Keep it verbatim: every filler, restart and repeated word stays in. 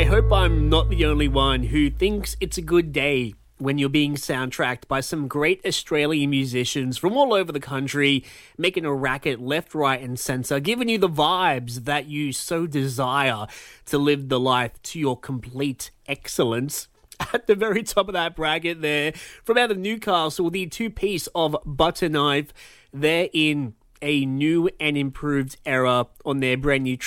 I hope I'm not the only one who thinks it's a good day when you're being soundtracked by some great Australian musicians from all over the country, making a racket left, right and centre, giving you the vibes that you so desire to live the life to your complete excellence. At the very top of that bracket there, from out of Newcastle, the two-piece of Butter Knife, they're in a new and improved era on their brand new